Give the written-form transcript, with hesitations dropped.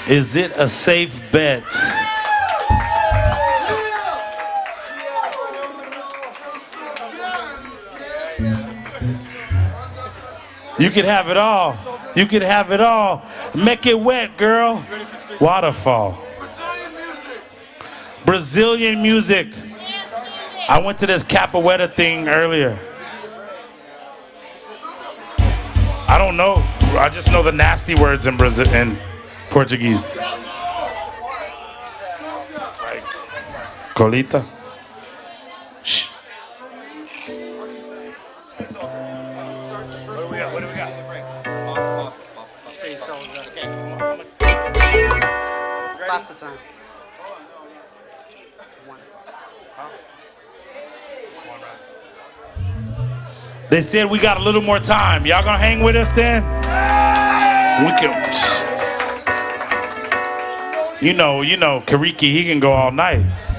Is it a safe bet? You could have it all. You could have it all. Make it wet, girl. Waterfall. Brazilian music. I went to this capoeira thing earlier. I don't know. I just know the nasty words in Portuguese. Like, colita. Shh. What do we got? Lots of time. They said we got a little more time. Y'all gonna hang with us then? We can. You know, Kariki, he can go all night.